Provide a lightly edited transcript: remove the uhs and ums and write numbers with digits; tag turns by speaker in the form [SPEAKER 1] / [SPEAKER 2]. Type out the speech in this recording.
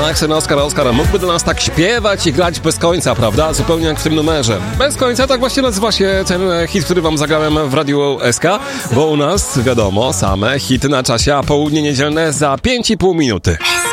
[SPEAKER 1] Tak, syn Oskara mógłby do nas tak śpiewać i grać bez końca, prawda? Zupełnie jak w tym numerze. Bez końca, tak właśnie nazywa się ten hit, który wam zagrałem w Radiu SK, bo u nas, wiadomo, same hity na czasie, a południe niedzielne za 5,5 minuty.